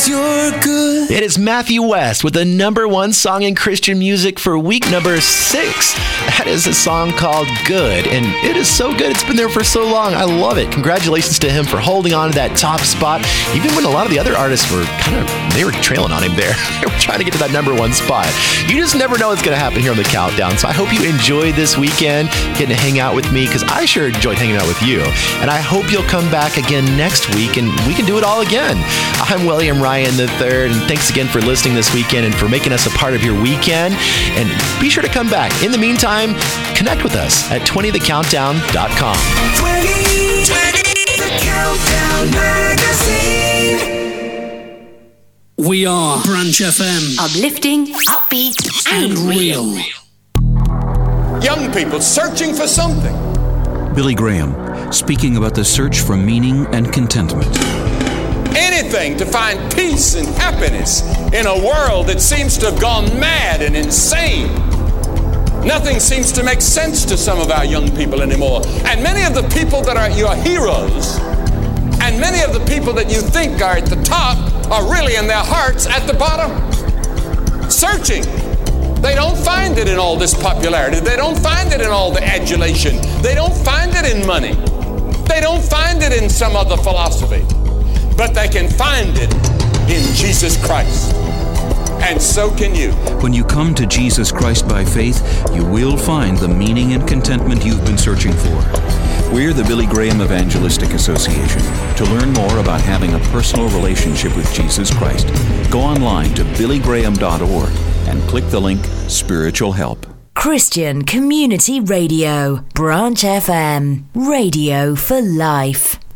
you're good. It is Matthew West with the number one song in Christian music for week number 6. That is a song called Good, and it is so good. It's been there for so long. I love it. Congratulations to him for holding on to that top spot, even when a lot of the other artists were they were trailing on him there. They were trying to get to that number one spot. You just never know what's going to happen here on the countdown. So I hope you enjoyed this weekend, getting to hang out with me, because I sure enjoyed hanging out with you. And I hope you'll come back again next week, and we can do it all again. I'm William Ryan III, and thanks again for listening this weekend and for making us a part of your weekend. And be sure to come back. In the meantime, connect with us at 20thecountdown.com. 20, The Countdown Magazine. We are Branch FM. Uplifting, upbeat, and real. Young people searching for something. Billy Graham, speaking about the search for meaning and contentment. Anything to find peace and happiness in a world that seems to have gone mad and insane. Nothing seems to make sense to some of our young people anymore. And many of the people that are your heroes, and many of the people that you think are at the top, are really in their hearts at the bottom, searching. They don't find it in all this popularity. They don't find it in all the adulation. They don't find it in money. They don't find it in some other philosophy. But they can find it in Jesus Christ. And so can you. When you come to Jesus Christ by faith, you will find the meaning and contentment you've been searching for. We're the Billy Graham Evangelistic Association. To learn more about having a personal relationship with Jesus Christ, go online to billygraham.org and click the link Spiritual Help. Christian Community Radio, Branch FM, radio for life.